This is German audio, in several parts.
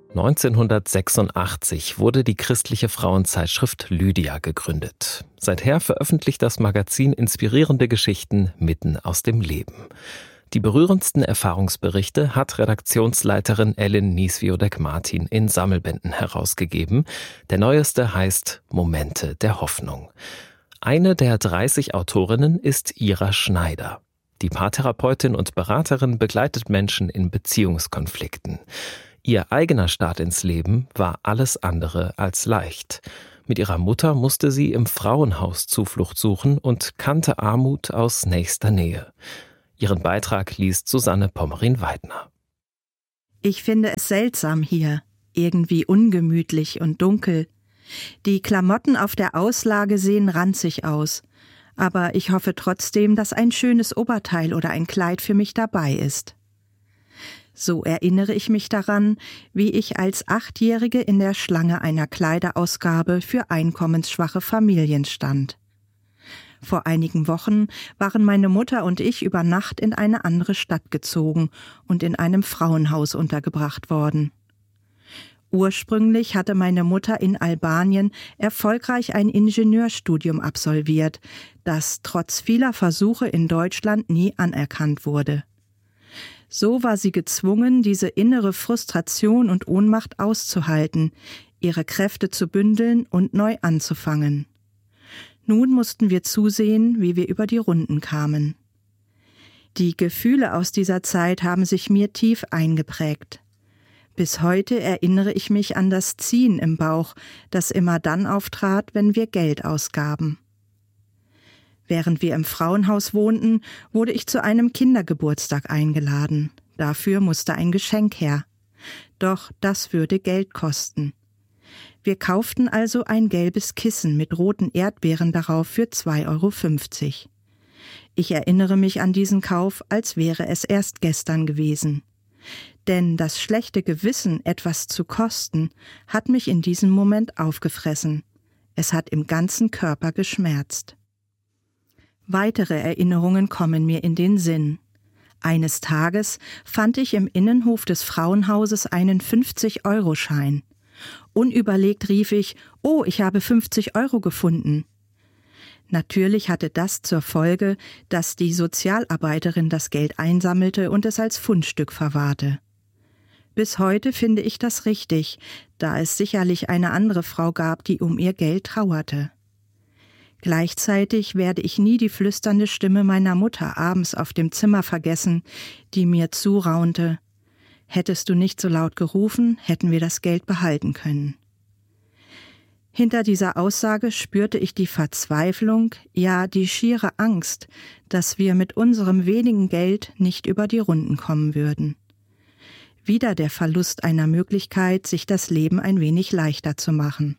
1986 wurde die christliche Frauenzeitschrift Lydia gegründet. Seither veröffentlicht das Magazin inspirierende Geschichten mitten aus dem Leben. Die berührendsten Erfahrungsberichte hat Redaktionsleiterin Ellen Nieswiodek-Martin in Sammelbänden herausgegeben. Der neueste heißt Momente der Hoffnung. Eine der 30 Autorinnen ist Ira Schneider. Die Paartherapeutin und Beraterin begleitet Menschen in Beziehungskonflikten. Ihr eigener Start ins Leben war alles andere als leicht. Mit ihrer Mutter musste sie im Frauenhaus Zuflucht suchen und kannte Armut aus nächster Nähe. Ihren Beitrag liest Susanne Pommerin-Weidner. Ich finde es seltsam hier, irgendwie ungemütlich und dunkel. Die Klamotten auf der Auslage sehen ranzig aus, aber ich hoffe trotzdem, dass ein schönes Oberteil oder ein Kleid für mich dabei ist. So erinnere ich mich daran, wie ich als 8-Jährige in der Schlange einer Kleiderausgabe für einkommensschwache Familien stand. Vor einigen Wochen waren meine Mutter und ich über Nacht in eine andere Stadt gezogen und in einem Frauenhaus untergebracht worden. Ursprünglich hatte meine Mutter in Albanien erfolgreich ein Ingenieurstudium absolviert, das trotz vieler Versuche in Deutschland nie anerkannt wurde. So war sie gezwungen, diese innere Frustration und Ohnmacht auszuhalten, ihre Kräfte zu bündeln und neu anzufangen. Nun mussten wir zusehen, wie wir über die Runden kamen. Die Gefühle aus dieser Zeit haben sich mir tief eingeprägt. Bis heute erinnere ich mich an das Ziehen im Bauch, das immer dann auftrat, wenn wir Geld ausgaben. Während wir im Frauenhaus wohnten, wurde ich zu einem Kindergeburtstag eingeladen. Dafür musste ein Geschenk her. Doch das würde Geld kosten. Wir kauften also ein gelbes Kissen mit roten Erdbeeren darauf für 2,50 €. Ich erinnere mich an diesen Kauf, als wäre es erst gestern gewesen. Denn das schlechte Gewissen, etwas zu kosten, hat mich in diesem Moment aufgefressen. Es hat im ganzen Körper geschmerzt. Weitere Erinnerungen kommen mir in den Sinn. Eines Tages fand ich im Innenhof des Frauenhauses einen 50-Euro-Schein. Unüberlegt rief ich: »Oh, ich habe 50 € gefunden.« Natürlich hatte das zur Folge, dass die Sozialarbeiterin das Geld einsammelte und es als Fundstück verwahrte. Bis heute finde ich das richtig, da es sicherlich eine andere Frau gab, die um ihr Geld trauerte. Gleichzeitig werde ich nie die flüsternde Stimme meiner Mutter abends auf dem Zimmer vergessen, die mir zuraunte: »Hättest du nicht so laut gerufen, hätten wir das Geld behalten können.« Hinter dieser Aussage spürte ich die Verzweiflung, ja die schiere Angst, dass wir mit unserem wenigen Geld nicht über die Runden kommen würden. Wieder der Verlust einer Möglichkeit, sich das Leben ein wenig leichter zu machen.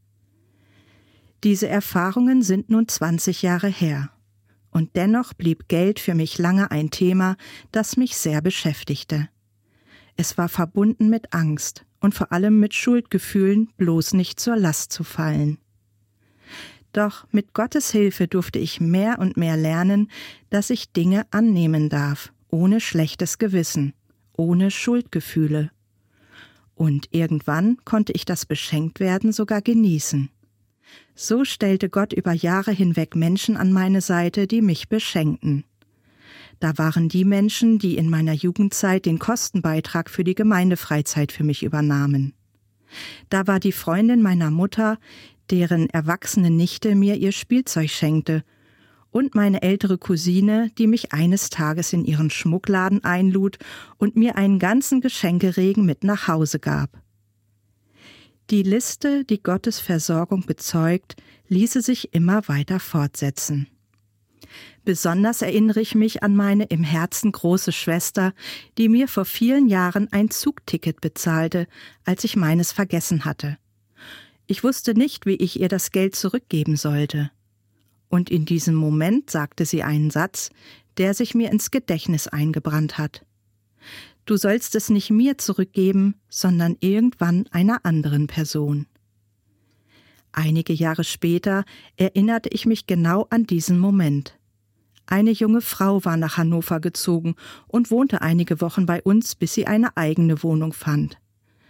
Diese Erfahrungen sind nun 20 Jahre her. Und dennoch blieb Geld für mich lange ein Thema, das mich sehr beschäftigte. Es war verbunden mit Angst und vor allem mit Schuldgefühlen, bloß nicht zur Last zu fallen. Doch mit Gottes Hilfe durfte ich mehr und mehr lernen, dass ich Dinge annehmen darf, ohne schlechtes Gewissen, ohne Schuldgefühle. Und irgendwann konnte ich das Beschenktwerden sogar genießen. So stellte Gott über Jahre hinweg Menschen an meine Seite, die mich beschenkten. Da waren die Menschen, die in meiner Jugendzeit den Kostenbeitrag für die Gemeindefreizeit für mich übernahmen. Da war die Freundin meiner Mutter, deren erwachsene Nichte mir ihr Spielzeug schenkte, und meine ältere Cousine, die mich eines Tages in ihren Schmuckladen einlud und mir einen ganzen Geschenkeregen mit nach Hause gab. Die Liste, die Gottes Versorgung bezeugt, ließe sich immer weiter fortsetzen. Besonders erinnere ich mich an meine im Herzen große Schwester, die mir vor vielen Jahren ein Zugticket bezahlte, als ich meines vergessen hatte. Ich wusste nicht, wie ich ihr das Geld zurückgeben sollte. Und in diesem Moment sagte sie einen Satz, der sich mir ins Gedächtnis eingebrannt hat. Du sollst es nicht mir zurückgeben, sondern irgendwann einer anderen Person. Einige Jahre später erinnerte ich mich genau an diesen Moment. Eine junge Frau war nach Hannover gezogen und wohnte einige Wochen bei uns, bis sie eine eigene Wohnung fand.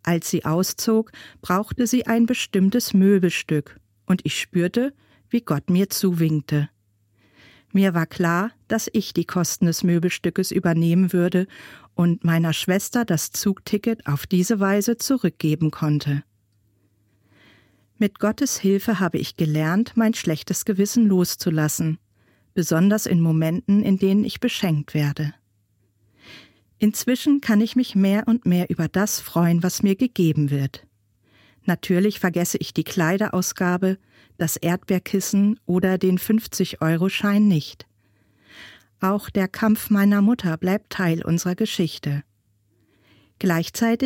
Als sie auszog, brauchte sie ein bestimmtes Möbelstück, und ich spürte, wie Gott mir zuwinkte. Mir war klar, dass ich die Kosten des Möbelstückes übernehmen würde und meiner Schwester das Zugticket auf diese Weise zurückgeben konnte. Mit Gottes Hilfe habe ich gelernt, mein schlechtes Gewissen loszulassen, besonders in Momenten, in denen ich beschenkt werde. Inzwischen kann ich mich mehr und mehr über das freuen, was mir gegeben wird. Natürlich vergesse ich die Kleiderausgabe, das Erdbeerkissen oder den 50-Euro-Schein nicht. Auch der Kampf meiner Mutter bleibt Teil unserer Geschichte. Gleichzeitig